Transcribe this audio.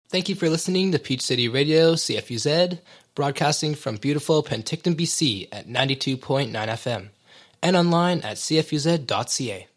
Thank you for listening to Peach City Radio, CFUZ, broadcasting from beautiful Penticton, BC at 92.9 FM and online at cfuz.ca.